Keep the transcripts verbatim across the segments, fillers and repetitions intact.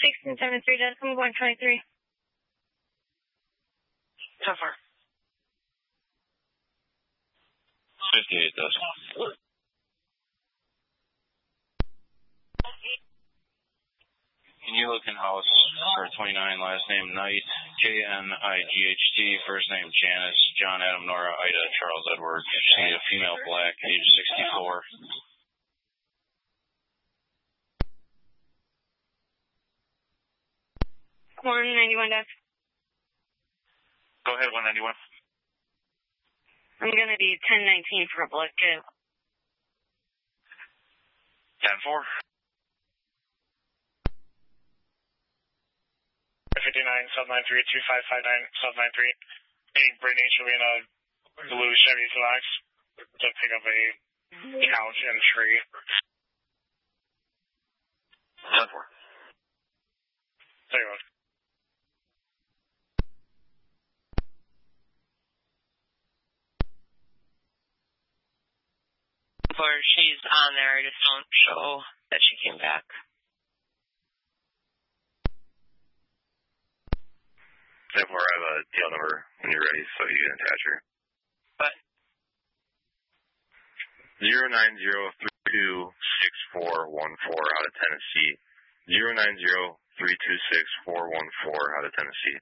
six and seven three, decimal one twenty-three. So far. fifty-eight decimal. Can you look in house for twenty-nine, last name Knight, K N I G H T, first name Janice, John Adam Nora Ida Charles Edward. Just need a female black, age sixty-four. one ninety-one, Dev. Go ahead, one ninety-one. I'm going to be ten nineteen for a blood too. ten four. fifty-nine, sub nine three, two five five nine, sub nine three. Hey, Brittany should be in a blue Chevy Flex to pick up a couch and tree. ten four. There you go. Or she's on there, I just don't show that she came back. ten four, I have a tail number when you're ready, so you can attach her. What? zero nine zero three two six four one four out of Tennessee. zero nine zero three two six four one four out of Tennessee.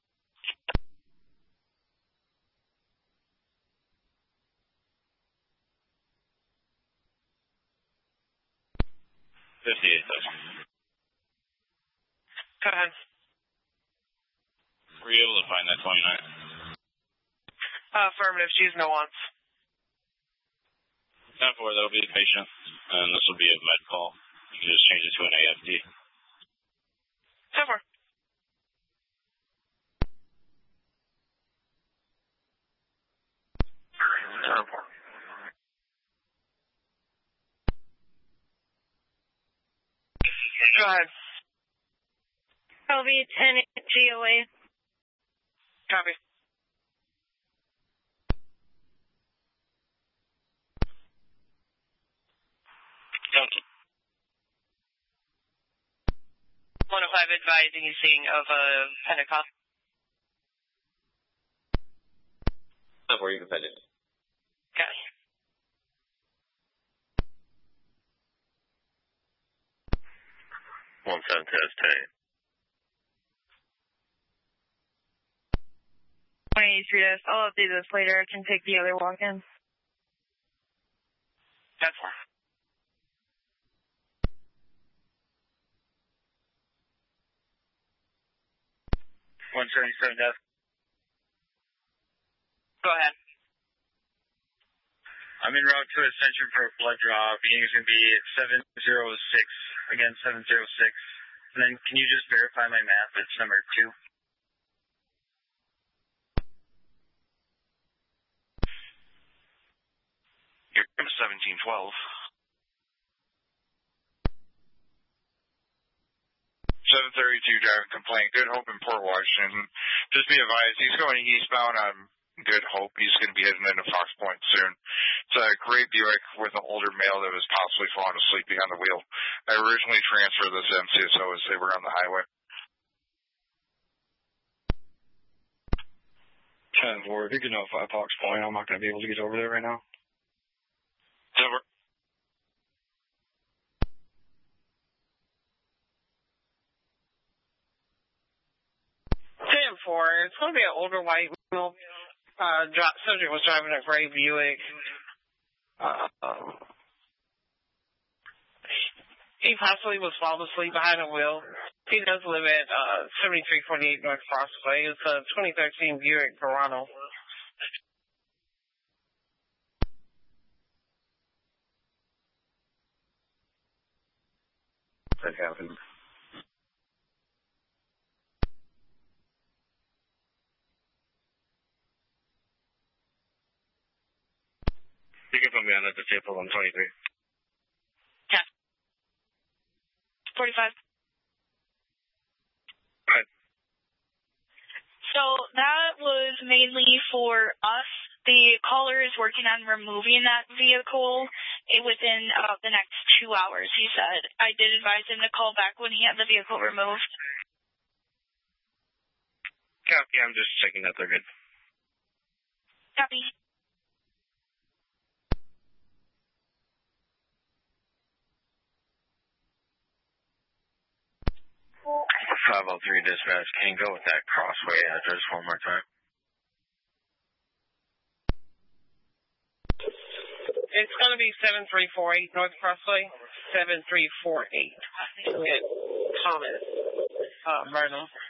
fifty-eight thousand. Go ahead. Were you able to find that twenty-nine? Uh, affirmative. She's no wants. ten four, that'll be a patient, and this will be a med call. You can just change it to an A F D. ten four. ten four. Go ahead. I'll be ten G O A. Copy. one oh five advising you seeing of a Pentecost. ten four, you can send it. Okay. one seven test ten eight. one eighty-three, Dev. I'll update this later. I can take the other walk-in. That's fine. one seventy-seven, Dev. Go ahead. I'm en route to Ascension for a blood draw. Being is going to be at seven zero six. Again, seven zero six. And then can you just verify my math? It's number two. Here comes seventeen twelve. seven thirty-two driving complaint. Good Hope in Port Washington. Just be advised, he's going eastbound on Good Hope. He's going to be heading into Fox Point soon. It's a gray Buick with an older male that was possibly falling asleep behind the wheel. I originally transferred this to M C S O as they were on the highway. ten four, if you can notify Fox Point, I'm not going to be able to get over there right now. Over. ten four, it's going to be an older white male. Uh, subject was driving a gray Buick. Uh, um, he possibly was falling asleep behind a wheel. He does live at uh, seventy-three forty-eight North Crossway. It's a twenty thirteen Buick Verano. That happened. You can put me on at the table on twenty-three. Yeah. forty-five. Right. So that was mainly for us. The caller is working on removing that vehicle. within uh, the next two hours, he said. I did advise him to call back when he had the vehicle removed. Copy, I'm just checking that they're good. Copy. five oh three dispatch, can you go with that crossway address one more time? It's going to be seven three four eight North Crossway, seven three four eight. Thomas uh, Myrtle.